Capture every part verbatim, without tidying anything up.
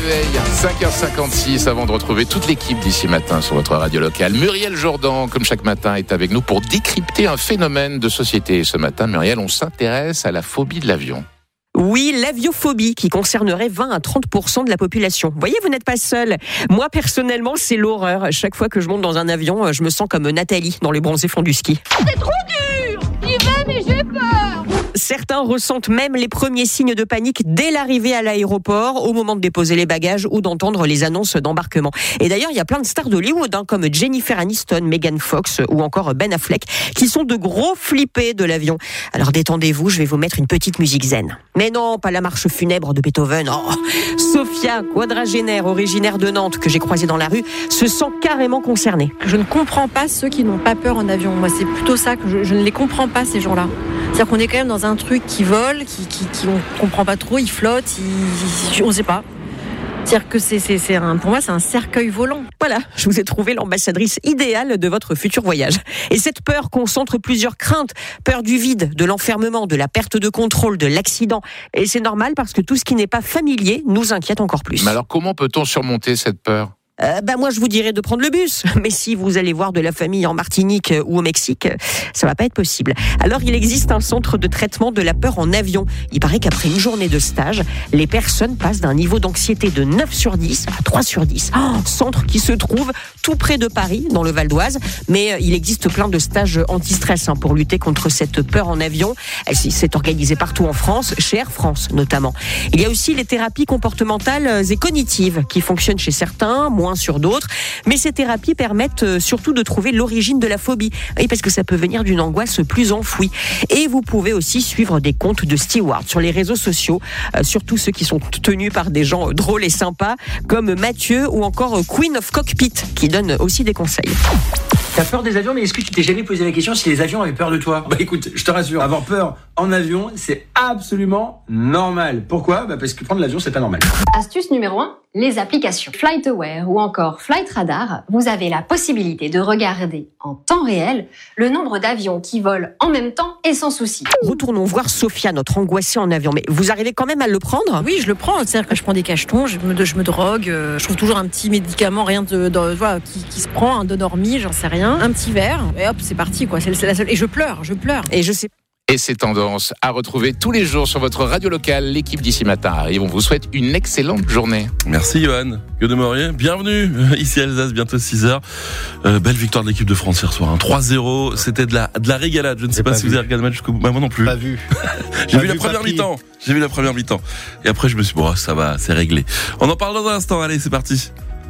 réveil, cinq heures cinquante-six, avant de retrouver toute l'équipe d'ici matin sur votre radio locale. Muriel Jourdan, comme chaque matin, est avec nous pour décrypter un phénomène de société. Et ce matin, Muriel, on s'intéresse à la phobie de l'avion. Oui, l'aviophobie qui concernerait vingt à trente pour cent de la population. Vous voyez, vous n'êtes pas seul. Moi, personnellement, c'est l'horreur. Chaque fois que je monte dans un avion, je me sens comme Nathalie dans les bronzés fonds du ski. C'est trop dur! J'y vais, mais j'ai peur! Certains ressentent même les premiers signes de panique dès l'arrivée à l'aéroport, au moment de déposer les bagages ou d'entendre les annonces d'embarquement. Et d'ailleurs, il y a plein de stars d'Hollywood, hein, comme Jennifer Aniston, Megan Fox ou encore Ben Affleck, qui sont de gros flippés de l'avion. Alors détendez-vous, je vais vous mettre une petite musique zen. Mais non, pas la marche funèbre de Beethoven. Oh, Sophia, quadragénaire, originaire de Nantes, que j'ai croisée dans la rue, se sent carrément concernée. Je ne comprends pas ceux qui n'ont pas peur en avion. Moi, c'est plutôt ça que je, je ne les comprends pas, ces gens-là. C'est-à-dire qu'on est quand même dans un truc qui vole, qui, qui, qui on comprend pas trop, il flotte, il, on sait pas. C'est-à-dire que c'est, c'est, c'est un, pour moi, c'est un cercueil volant. Voilà, je vous ai trouvé l'ambassadrice idéale de votre futur voyage. Et cette peur concentre plusieurs craintes. Peur du vide, de l'enfermement, de la perte de contrôle, de l'accident. Et c'est normal parce que tout ce qui n'est pas familier nous inquiète encore plus. Mais alors, comment peut-on surmonter cette peur ? Euh, bah moi je vous dirais de prendre le bus, mais si vous allez voir de la famille en Martinique ou au Mexique, ça va pas être possible. Alors il existe un centre de traitement de la peur en avion. Il paraît qu'après une journée de stage, les personnes passent d'un niveau d'anxiété de neuf sur dix à trois sur dix. Oh, centre qui se trouve tout près de Paris, dans le Val d'Oise, mais il existe plein de stages anti-stress hein, pour lutter contre cette peur en avion. Elle s'est organisée partout en France, chez Air France notamment. Il y a aussi les thérapies comportementales et cognitives qui fonctionnent chez certains, moins sur d'autres, mais ces thérapies permettent surtout de trouver l'origine de la phobie, oui, parce que ça peut venir d'une angoisse plus enfouie. Et vous pouvez aussi suivre des comptes de stewards sur les réseaux sociaux, euh, surtout ceux qui sont tenus par des gens drôles et sympas, comme Mathieu ou encore Queen of Cockpit, qui donne aussi des conseils. T'as peur des avions, mais est-ce que tu t'es jamais posé la question si les avions avaient peur de toi ? Bah écoute, je te rassure, avoir peur en avion, c'est absolument normal. Pourquoi ? Bah parce que prendre l'avion, c'est pas normal. Astuce numéro un, les applications. FlightAware ou encore Flight Radar, vous avez la possibilité de regarder en temps réel le nombre d'avions qui volent en même temps et sans souci. Retournons voir Sophia, notre angoissée en avion. Mais vous arrivez quand même à le prendre ? Oui, je le prends. C'est-à-dire que je prends des cachetons, je me, je me drogue, euh, je trouve toujours un petit médicament, rien de, de voilà, qui, qui se prend, un Donormi, j'en sais rien, un petit verre, et hop, c'est parti, quoi. C'est, c'est la seule. Et je pleure, je pleure. Et je sais. Et ces tendances à retrouver tous les jours sur votre radio locale. L'équipe d'ici matin arrive. On vous souhaite une excellente journée. Merci Johan. Que de Maurier. Bienvenue ici à Alsace, bientôt six heures. Euh, belle victoire de l'équipe de France hier soir. Hein. trois zéro. C'était de la, de la régalade. Je ne sais pas, pas si vu. Vous avez regardé le match jusqu'au bout. Bah, moi non plus. Pas vu. J'ai pas vu la première papy. mi-temps. J'ai vu la première mi-temps. Et après, je me suis dit, bon, ça va, c'est réglé. On en parle dans un instant. Allez, c'est parti.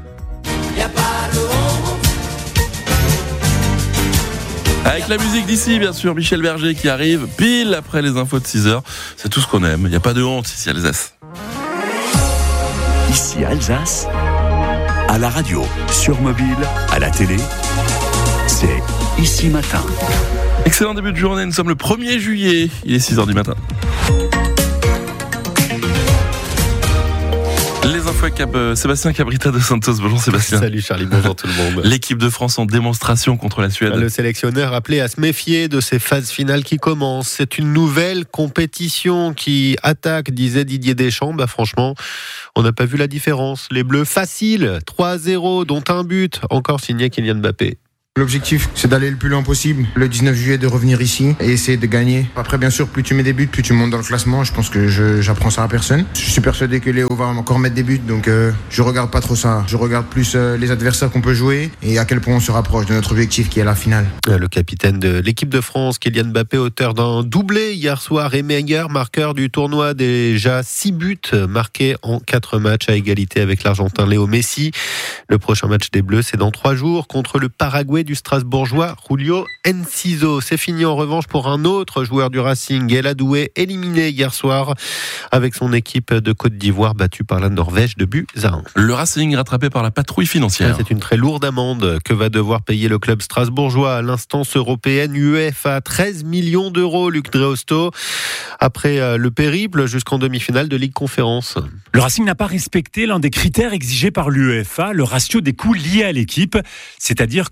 Y a pas de Avec la musique d'ici, bien sûr, Michel Berger qui arrive pile après les infos de six heures. C'est tout ce qu'on aime. Il n'y a pas de honte ici à Alsace. Ici à Alsace, à la radio, sur mobile, à la télé, c'est Ici Matin. Excellent début de journée, nous sommes le premier juillet. Il est six heures du matin. Les infos avec euh, Sébastien Cabrita de Santos. Bonjour Sébastien. Salut Charlie, bonjour tout le monde. L'équipe de France en démonstration contre la Suède. Le sélectionneur appelé à se méfier de ces phases finales qui commencent. C'est une nouvelle compétition qui attaque, disait Didier Deschamps. Bah franchement, on n'a pas vu la différence. Les Bleus faciles, trois zéro, dont un but, encore signé Kylian Mbappé. L'objectif, c'est d'aller le plus loin possible. Le dix-neuf juillet, de revenir ici et essayer de gagner. Après, bien sûr, plus tu mets des buts, plus tu montes dans le classement. Je pense que je, j'apprends ça à personne. Je suis persuadé que Léo va encore mettre des buts, donc euh, je regarde pas trop ça. Je regarde plus euh, les adversaires qu'on peut jouer et à quel point on se rapproche de notre objectif qui est la finale. Le capitaine de l'équipe de France, Kylian Mbappé, auteur d'un doublé hier soir, et meilleur marqueur du tournoi. Déjà six buts marqués en quatre matchs à égalité avec l'Argentin Léo Messi. Le prochain match des Bleus, c'est dans trois jours contre le Paraguay du Strasbourgeois Julio Enciso. C'est fini en revanche pour un autre joueur du Racing, El Adoué, éliminé hier soir avec son équipe de Côte d'Ivoire battue par la Norvège de buts à un. Le Racing rattrapé par la patrouille financière. C'est une très lourde amende que va devoir payer le club strasbourgeois à l'instance européenne UEFA. treize millions d'euros, Luc Dreosto, après le périple jusqu'en demi-finale de Ligue Conférence. Le Racing n'a pas respecté l'un des critères exigés par l'UEFA, le ratio des coûts liés à l'équipe, c'est-à-dire que ces coûts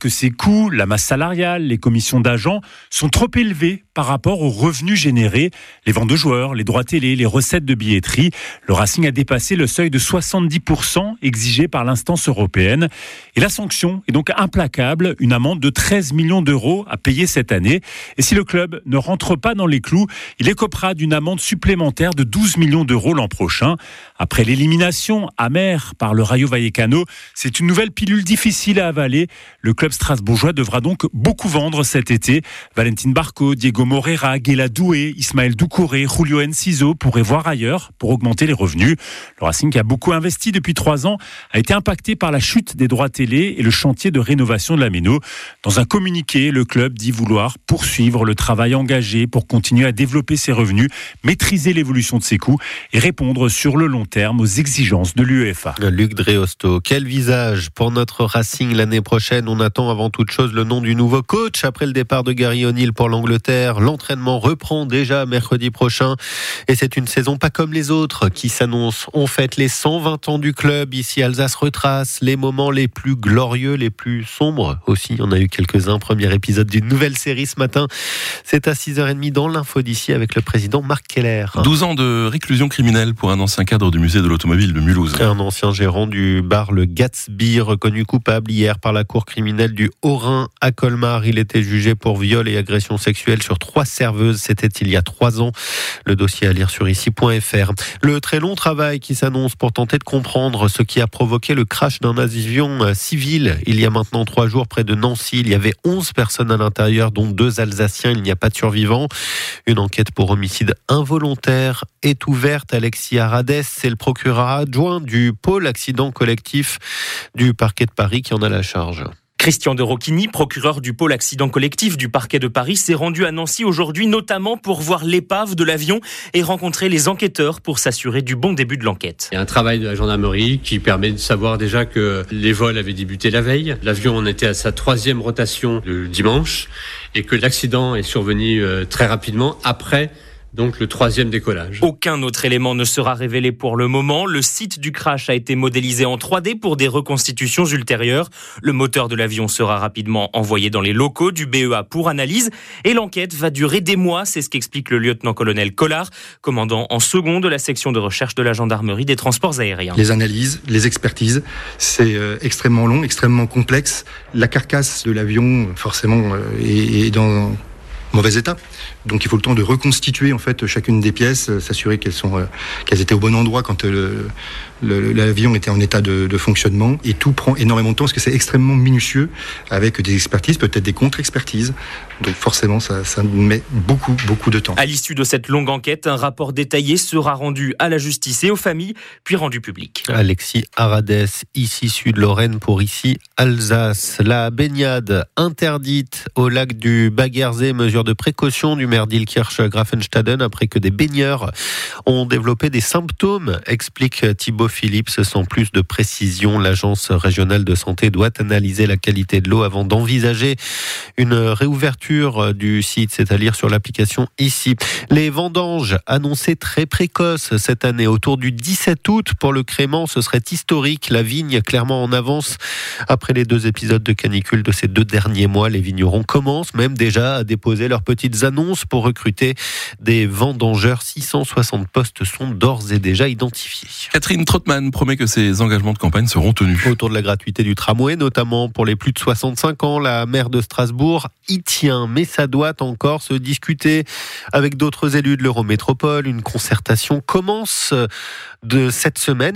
coûts, la masse salariale, les commissions d'agents sont trop élevés par rapport aux revenus générés, les ventes de joueurs, les droits télé, les recettes de billetterie. Le Racing a dépassé le seuil de soixante-dix pour cent exigé par l'instance européenne. Et la sanction est donc implacable, une amende de treize millions d'euros à payer cette année. Et si le club ne rentre pas dans les clous, il écopera d'une amende supplémentaire de douze millions d'euros l'an prochain. Après l'élimination amère par le Rayo Vallecano, c'est une nouvelle pilule difficile à avaler. Le club strasbourgeois devra donc beaucoup vendre cet été. Valentin Barco, Diego Moreira, Guela Doué, Ismaël Doucouré, Julio Enciso pourraient voir ailleurs pour augmenter les revenus. Le Racing, qui a beaucoup investi depuis trois ans, a été impacté par la chute des droits télé et le chantier de rénovation de la Méno. Dans un communiqué, le club dit vouloir poursuivre le travail engagé pour continuer à développer ses revenus, maîtriser l'évolution de ses coûts et répondre sur le long terme aux exigences de l'UEFA. Luc Dreosto, quel visage pour notre Racing l'année prochaine? On attend avant toute chose le nom du nouveau coach. Après le départ de Gary O'Neill pour l'Angleterre, l'entraînement reprend déjà mercredi prochain et c'est une saison pas comme les autres qui s'annonce. On fête les cent vingt ans du club. Ici, Alsace retrace les moments les plus glorieux, les plus sombres aussi. On a eu quelques-uns. Premier épisode d'une nouvelle série ce matin. C'est à six heures trente dans l'info d'ici avec le président Marc Keller. douze ans de réclusion criminelle pour un ancien cadre du musée de l'automobile de Mulhouse. Un ancien gérant du bar Le Gatsby, reconnu coupable hier par la cour criminelle du Haut-Rhin à Colmar. Il était jugé pour viol et agression sexuelle sur trois serveuses. C'était il y a trois ans. Le dossier à lire sur ici point f r. Le très long travail qui s'annonce pour tenter de comprendre ce qui a provoqué le crash d'un avion civil il y a maintenant trois jours près de Nancy. Il y avait onze personnes à l'intérieur, dont deux Alsaciens. Il n'y a pas de survivants. Une enquête pour homicide involontaire est ouverte. Alexis Arades, c'est le procureur adjoint du pôle accident collectif du parquet de Paris qui en a la charge. Christian de Rocchini, procureur du pôle accident collectif du parquet de Paris, s'est rendu à Nancy aujourd'hui, notamment pour voir l'épave de l'avion et rencontrer les enquêteurs pour s'assurer du bon début de l'enquête. Il y a un travail de la gendarmerie qui permet de savoir déjà que les vols avaient débuté la veille. L'avion en était à sa troisième rotation le dimanche et que l'accident est survenu très rapidement après donc le troisième décollage. Aucun autre élément ne sera révélé pour le moment. Le site du crash a été modélisé en trois D pour des reconstitutions ultérieures. Le moteur de l'avion sera rapidement envoyé dans les locaux du B E A pour analyse et l'enquête va durer des mois. C'est ce qu'explique le lieutenant-colonel Collard, commandant en second de la section de recherche de la gendarmerie des transports aériens. Les analyses, les expertises, c'est euh, extrêmement long, extrêmement complexe. La carcasse de l'avion, forcément, euh, est, est dans mauvais état. Donc il faut le temps de reconstituer en fait chacune des pièces, euh, s'assurer qu'elles sont euh, qu'elles étaient au bon endroit quand euh, le, le, l'avion était en état de, de fonctionnement. Et tout prend énormément de temps parce que c'est extrêmement minutieux avec des expertises, peut-être des contre-expertises. Donc forcément ça, ça met beaucoup beaucoup de temps. À l'issue de cette longue enquête, un rapport détaillé sera rendu à la justice et aux familles, puis rendu public. Alexis Arades, ici Sud-Lorraine pour ici Alsace. La baignade interdite au lac du Baghersee, mesure de précaution du maire d'Ilkirch-Grafenstaden après que des baigneurs ont développé des symptômes, explique Thibaut Philippe. Sans plus de précision, l'agence régionale de santé doit analyser la qualité de l'eau avant d'envisager une réouverture du site, c'est à dire sur l'application ici. Les vendanges annoncées très précoces cette année, autour du dix-sept août pour le crément, ce serait historique. La vigne clairement en avance. Après les deux épisodes de canicule de ces deux derniers mois, les vignerons commencent même déjà à déposer leurs petites annonces pour recruter des vendangeurs. six cent soixante postes sont d'ores et déjà identifiés. Catherine Trottmann promet que ses engagements de campagne seront tenus. Autour de la gratuité du tramway, notamment pour les plus de soixante-cinq ans, la maire de Strasbourg y tient, mais ça doit encore se discuter avec d'autres élus de l'Eurométropole. Une concertation commence de cette semaine.